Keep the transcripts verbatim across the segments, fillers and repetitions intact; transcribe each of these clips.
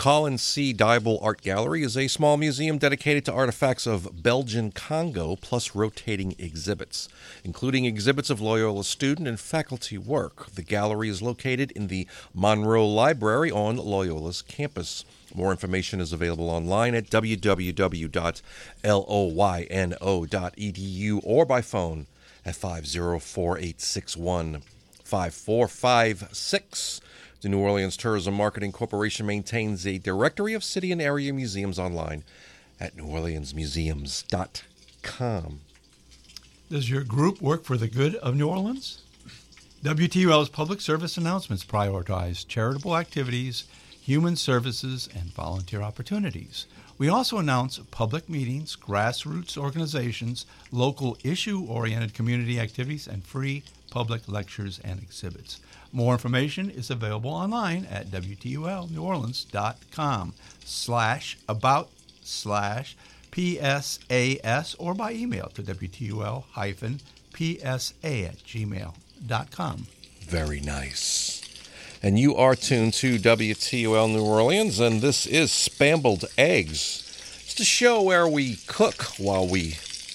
Colin C. Dybel Art Gallery is a small museum dedicated to artifacts of Belgian Congo, plus rotating exhibits, including exhibits of Loyola student and faculty work. The gallery is located in the Monroe Library on Loyola's campus. More information is available online at w w w dot loyno dot e d u or by phone at five oh four, eight six one, five four five six. The New Orleans Tourism Marketing Corporation maintains a directory of city and area museums online at new orleans museums dot com. Does your group work for the good of New Orleans? W T U L's public service announcements prioritize charitable activities, human services, and volunteer opportunities. We also announce public meetings, grassroots organizations, local issue-oriented community activities, and free public lectures and exhibits. More information is available online at w t u l new orleans dot com slash about slash P S A S or by email to w t u l hyphen p s a at gmail dot com. Very nice. And you are tuned to W T U L New Orleans, and this is Spambled Eggs. It's the show where we cook while we,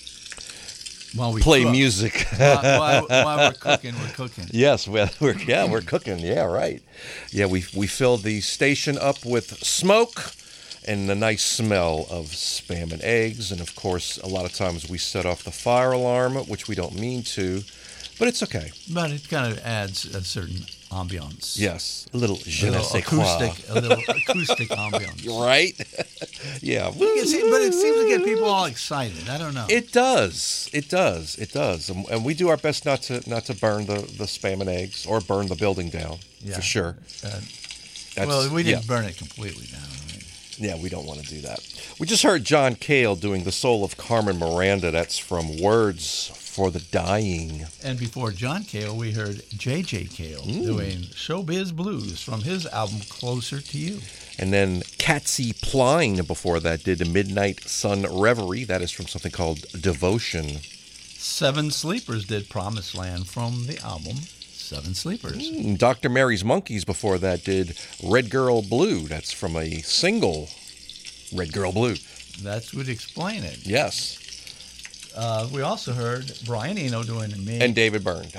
while we play cook. music. while, while, while we're cooking, we're cooking. Yes, we're, we're yeah, we're cooking. Yeah, right. Yeah, we we filled the station up with smoke and the nice smell of Spam and eggs, and of course, a lot of times we set off the fire alarm, which we don't mean to, but it's okay. But it kind of adds a certain ambiance. Yes, a little je a ne little sais quoi. acoustic, a little acoustic ambiance. Right? Yeah. See, but it seems to get people all excited. I don't know. It does. It does. It does. And, and we do our best not to not to burn the, the Spam and eggs or burn the building down, yeah. for sure. Uh, That's, well, we didn't yeah. burn it completely down. Right? Yeah, we don't want to do that. We just heard John Cale doing The Soul of Carmen Miranda. That's from Words for the Dying. And before John Cale, we heard J J Cale mm. doing Showbiz Blues from his album Closer to You. And then Patsy Pline before that did a Midnight Sun Reverie. That is from something called Devotion. Seven Sleepers did Promised Land from the album Seven Sleepers. Mm, Doctor Mary's Monkeys before that did Red Girl Blue. That's from a single, Red Girl Blue. That would explain it. Yes. Uh, we also heard Brian Eno doing Me. And David Byrne.